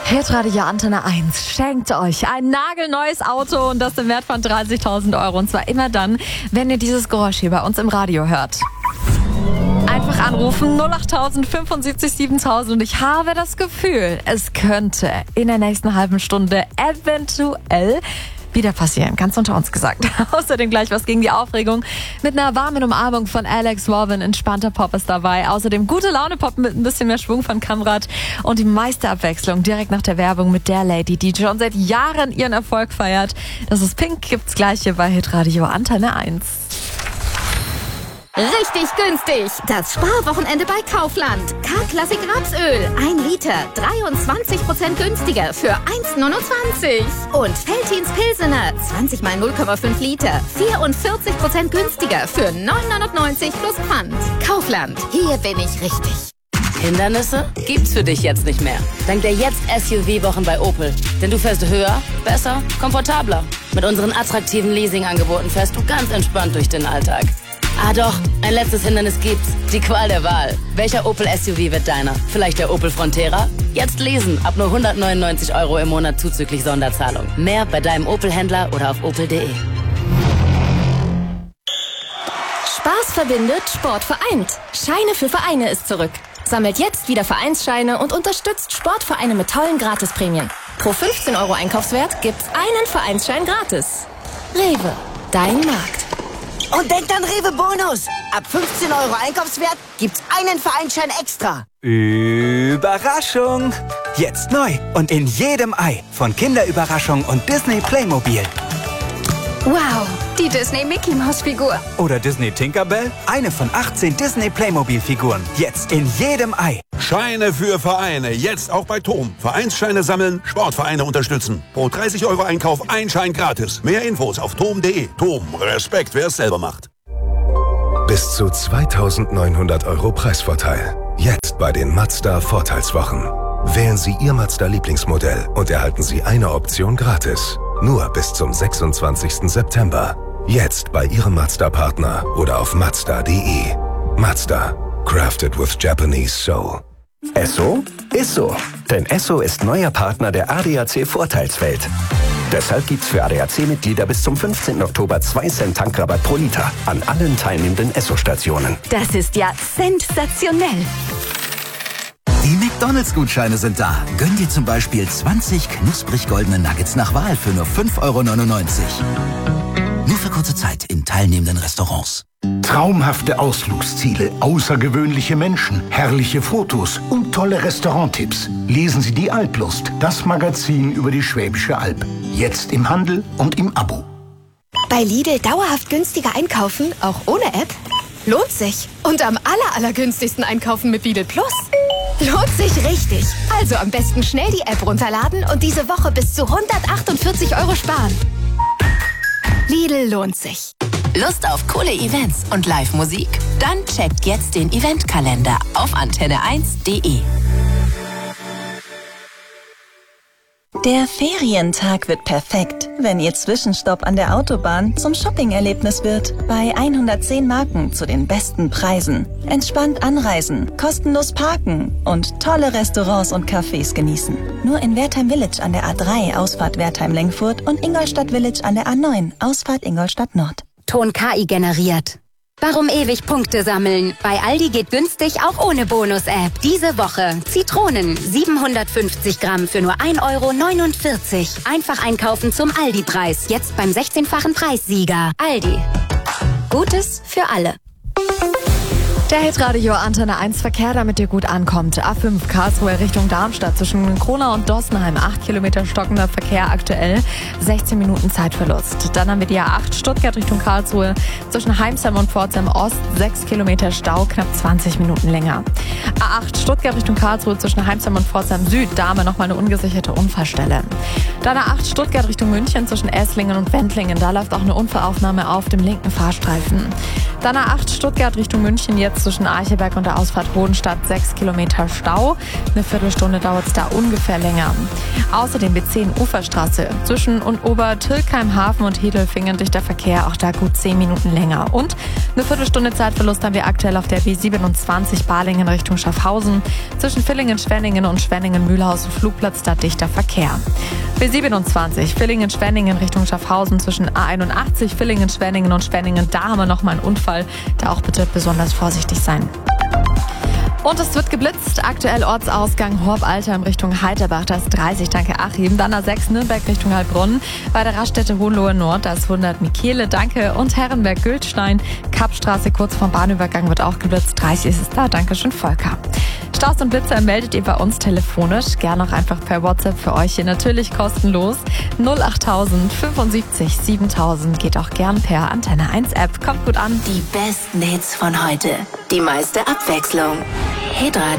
Hitradio Antenne 1 schenkt euch ein nagelneues Auto und das im Wert von 30.000 Euro. Und zwar immer dann, wenn ihr dieses Geräusch hier bei uns im Radio hört. Einfach anrufen 08000 75 7000 und ich habe das Gefühl, es könnte in der nächsten halben Stunde eventuell wieder passieren, ganz unter uns gesagt. Außerdem gleich was gegen die Aufregung. Mit einer warmen Umarmung von Alex Warren, entspannter Pop ist dabei. Außerdem gute Laune Pop mit ein bisschen mehr Schwung von Kamrat und die meiste Abwechslung direkt nach der Werbung mit der Lady, die schon seit Jahren ihren Erfolg feiert. Das ist Pink, gibt's gleich hier bei Hitradio Antenne 1. Richtig günstig! Das Sparwochenende bei Kaufland. K-Klassik Rapsöl, 1 Liter, 23% günstiger für 1,29. Und Veltins Pilsener, 20 mal 0,5 Liter, 44% günstiger für 9,99 plus Pfand. Kaufland, hier bin ich richtig. Hindernisse gibt's für dich jetzt nicht mehr. Dank der Jetzt-SUV-Wochen bei Opel. Denn du fährst höher, besser, komfortabler. Mit unseren attraktiven Leasing-Angeboten fährst du ganz entspannt durch den Alltag. Ah doch, ein letztes Hindernis gibt's. Die Qual der Wahl. Welcher Opel SUV wird deiner? Vielleicht der Opel Frontera? Jetzt leasen. Ab nur 199 Euro im Monat zuzüglich Sonderzahlung. Mehr bei deinem Opel-Händler oder auf opel.de. Spaß verbindet, Sport vereint. Scheine für Vereine ist zurück. Sammelt jetzt wieder Vereinsscheine und unterstützt Sportvereine mit tollen Gratisprämien. Pro 15 Euro Einkaufswert gibt's einen Vereinsschein gratis. Rewe, dein Markt. Und denkt an Rewe Bonus. Ab 15 Euro Einkaufswert gibt's einen Vereinsschein extra. Überraschung! Jetzt neu und in jedem Ei von Kinderüberraschung und Disney Playmobil. Wow, die Disney Mickey Maus Figur. Oder Disney Tinkerbell. Eine von 18 Disney Playmobil Figuren. Jetzt in jedem Ei. Scheine für Vereine. Jetzt auch bei TOM. Vereinsscheine sammeln, Sportvereine unterstützen. Pro 30 Euro Einkauf ein Schein gratis. Mehr Infos auf tom.de. TOM. Respekt, wer es selber macht. Bis zu 2.900 Euro Preisvorteil. Jetzt bei den Mazda Vorteilswochen. Wählen Sie Ihr Mazda Lieblingsmodell und erhalten Sie eine Option gratis. Nur bis zum 26. September. Jetzt bei Ihrem Mazda-Partner oder auf Mazda.de. Mazda. Crafted with Japanese Soul. Esso ist so. Denn Esso ist neuer Partner der ADAC Vorteilswelt. Deshalb gibt's für ADAC-Mitglieder bis zum 15. Oktober 2 Cent Tankrabatt pro Liter an allen teilnehmenden Esso-Stationen. Das ist ja sensationell. Die McDonalds-Gutscheine sind da. Gönn dir zum Beispiel 20 knusprig goldene Nuggets nach Wahl für nur 5,99 Euro. Nur für kurze Zeit in teilnehmenden Restaurants. Traumhafte Ausflugsziele, außergewöhnliche Menschen, herrliche Fotos und tolle Restauranttipps. Lesen Sie die Alplust, das Magazin über die Schwäbische Alb. Jetzt im Handel und im Abo. Bei Lidl dauerhaft günstiger einkaufen, auch ohne App? Lohnt sich. Und am allergünstigsten einkaufen mit Lidl Plus. Lohnt sich richtig. Also am besten schnell die App runterladen und diese Woche bis zu 148 Euro sparen. Lidl lohnt sich. Lust auf coole Events und Live-Musik? Dann checkt jetzt den Eventkalender auf antenne1.de. Der Ferientag wird perfekt, wenn Ihr Zwischenstopp an der Autobahn zum Shopping-Erlebnis wird. Bei 110 Marken zu den besten Preisen. Entspannt anreisen, kostenlos parken und tolle Restaurants und Cafés genießen. Nur in Wertheim Village an der A3, Ausfahrt Wertheim-Lengfurt und Ingolstadt Village an der A9, Ausfahrt Ingolstadt Nord. Ton KI generiert. Warum ewig Punkte sammeln? Bei Aldi geht günstig auch ohne Bonus-App. Diese Woche Zitronen 750 Gramm für nur 1,49 Euro. Einfach einkaufen zum Aldi-Preis. Jetzt beim 16-fachen Preissieger. Aldi. Gutes für alle. Der Hitradio Antenne 1 Verkehr, damit ihr gut ankommt. A5 Karlsruhe Richtung Darmstadt zwischen Kronau und Dossenheim. 8 Kilometer stockender Verkehr aktuell. 16 Minuten Zeitverlust. Dann haben wir die A8 Stuttgart Richtung Karlsruhe zwischen Heimsheim und Pforzheim Ost. 6 Kilometer Stau, knapp 20 Minuten länger. A8 Stuttgart Richtung Karlsruhe zwischen Heimsheim und Pforzheim Süd. Da haben wir nochmal eine ungesicherte Unfallstelle. Dann A8 Stuttgart Richtung München zwischen Esslingen und Wendlingen. Da läuft auch eine Unfallaufnahme auf dem linken Fahrstreifen. Dann A8 Stuttgart Richtung München, jetzt zwischen Archeberg und der Ausfahrt Hohenstadt 6 Kilometer Stau. Eine Viertelstunde dauert es da ungefähr länger. Außerdem B10 Uferstraße. Zwischen und Obertürkheim Hafen und Hedelfingen durch der Verkehr, auch da gut 10 Minuten länger. Und eine Viertelstunde Zeitverlust haben wir aktuell auf der B27 Balingen Richtung Schaffhausen. Zwischen Villingen-Schwenningen und Schwenningen-Mühlhausen Flugplatz, da dichter Verkehr. B27 Villingen-Schwenningen Richtung Schaffhausen zwischen A81 Villingen-Schwenningen und Schwenningen. Da haben wir nochmal einen Unfall. Da auch bitte besonders vorsichtig sein. Und es wird geblitzt. Aktuell Ortsausgang Horb-Altheim Richtung Heiterbach, da ist 30, danke Achim. Dann A6 Nürnberg Richtung Heilbronn. Bei der Raststätte Hohenlohe Nord, da ist 100 Michele, danke. Und Herrenberg-Gültstein, Kappstraße kurz vorm Bahnübergang wird auch geblitzt. 30 ist es da, danke schön Volker. Staus und Blitzer meldet ihr bei uns telefonisch. Gerne auch einfach per WhatsApp für euch hier natürlich kostenlos. 08000 75 7000 geht auch gern per Antenne 1 App. Kommt gut an. Die besten Hits von heute. Die meiste Abwechslung. Hitradio.